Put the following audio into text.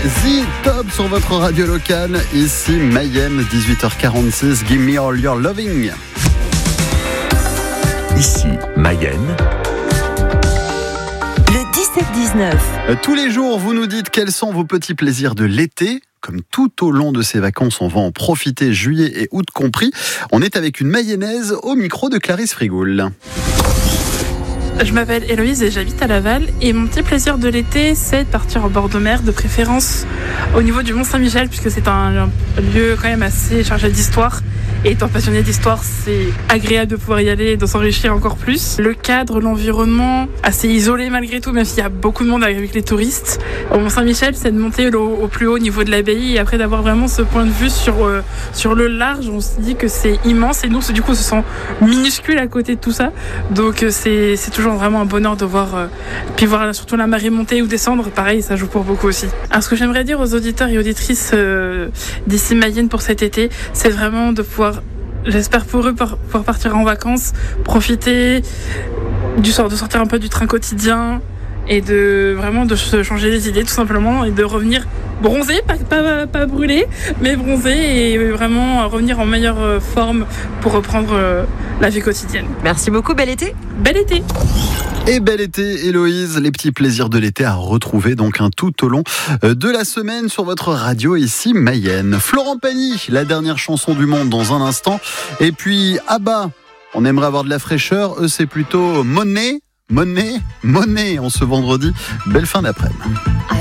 The Top sur votre radio locale. Ici Mayenne, 18h46. Give me all your loving. Ici Mayenne. Le 17-19. Tous les jours, vous nous dites quels sont vos petits plaisirs de l'été. Comme tout au long de ces vacances, on va en profiter, juillet et août compris. On est avec une Mayonnaise au micro de Clarisse Frigoul. Je m'appelle Héloïse et j'habite à Laval. Et mon petit plaisir de l'été, c'est de partir en bord de mer, de préférence au niveau du Mont-Saint-Michel, puisque c'est un lieu quand même assez chargé d'histoire. Et étant passionné d'histoire, c'est agréable de pouvoir y aller et de s'enrichir encore plus. Le cadre, l'environnement, assez isolé malgré tout, même s'il y a beaucoup de monde avec les touristes. Au Mont-Saint-Michel, c'est de monter au plus haut niveau de l'abbaye et après d'avoir vraiment ce point de vue sur le large, on se dit que c'est immense et nous, du coup, on se sent minuscule à côté de tout ça. Donc c'est toujours vraiment un bonheur de voir, puis voir surtout la marée monter ou descendre, pareil, ça joue pour beaucoup aussi. Alors ce que j'aimerais dire aux auditeurs et auditrices d'ici Mayenne pour cet été, c'est vraiment de pouvoir, j'espère pour eux, pouvoir partir en vacances, profiter de sortir un peu du train quotidien et de vraiment de se changer les idées tout simplement et de revenir bronzé, pas brûlé, mais bronzé et vraiment revenir en meilleure forme pour reprendre la vie quotidienne. Merci beaucoup, bel été. Bel été. Et bel été, Héloïse, les petits plaisirs de l'été à retrouver donc tout au long de la semaine sur votre radio ici Mayenne. Florent Pagny, la dernière chanson du monde dans un instant. Et puis Abba, on aimerait avoir de la fraîcheur, eux c'est plutôt Monet en ce vendredi. Belle fin d'après-midi.